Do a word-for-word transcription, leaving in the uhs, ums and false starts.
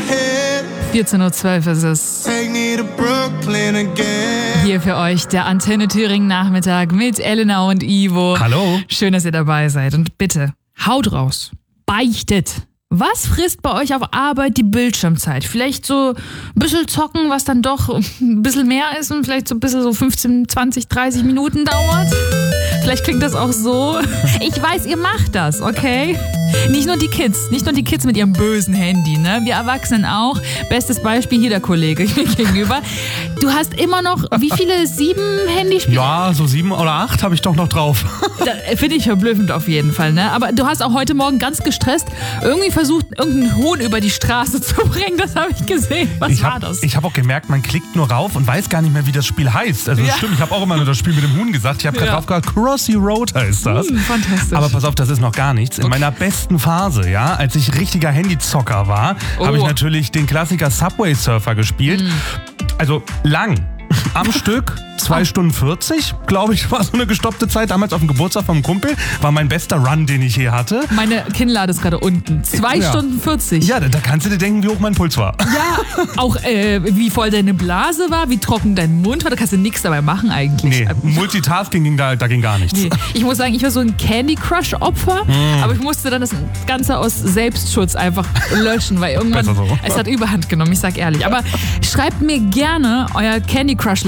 vierzehn Uhr zwölf ist es. Hier für euch der Antenne Thüringen Nachmittag mit Elena und Ivo. Hallo. Schön, dass ihr dabei seid. Und bitte, haut raus. Beichtet. Was frisst bei euch auf Arbeit die Bildschirmzeit? Vielleicht so ein bisschen zocken, was dann doch ein bisschen mehr ist und vielleicht so ein bisschen so fünfzehn, zwanzig, dreißig Minuten dauert? Vielleicht klingt das auch so. Ich weiß, ihr macht das, okay? Nicht nur die Kids, nicht nur die Kids mit ihrem bösen Handy, ne? Wir Erwachsenen auch. Bestes Beispiel hier der Kollege mir gegenüber. Du hast immer noch, wie viele, sieben Handyspiele? Ja, so sieben oder acht habe ich doch noch drauf. Finde ich verblüffend auf jeden Fall, ne? Aber du hast auch heute Morgen ganz gestresst irgendwie versucht, irgendeinen Huhn über die Straße zu bringen. Das habe ich gesehen. Was ich war hab, das? Ich habe auch gemerkt, man klickt nur rauf und weiß gar nicht mehr, wie das Spiel heißt. Also das Ja. stimmt, ich habe auch immer nur das Spiel mit dem Huhn gesagt. Ich habe gerade Ja. drauf gesagt, Crossy Road heißt das. Hm, fantastisch. Aber pass auf, das ist noch gar nichts. In Okay. meiner besten Phase, ja, als ich richtiger Handyzocker war, Oh. habe ich natürlich den Klassiker Subway Surfer gespielt. Hm. Also lang. Am Stück, zwei Stunden vierzig, glaube ich, war so eine gestoppte Zeit. Damals auf dem Geburtstag vom Kumpel. War mein bester Run, den ich je hatte. Meine Kinnlade ist gerade unten. Zwei Ja. Stunden vierzig. Ja, da, da kannst du dir denken, wie hoch mein Puls war. Ja, auch äh, wie voll deine Blase war, wie trocken dein Mund war. Da kannst du nichts dabei machen eigentlich. Nee, Multitasking ging da, da ging gar nichts. Nee. Ich muss sagen, ich war so ein Candy Crush Opfer, Mm. aber ich musste dann das Ganze aus Selbstschutz einfach löschen, weil irgendwann, Besser so. es hat Überhand genommen, ich sag ehrlich. Aber schreibt mir gerne euer Candy Crush